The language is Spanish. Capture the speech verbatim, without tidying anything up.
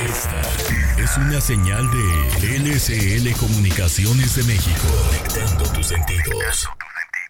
Esta es una señal de L C L Comunicaciones de México. Conectando tus sentidos.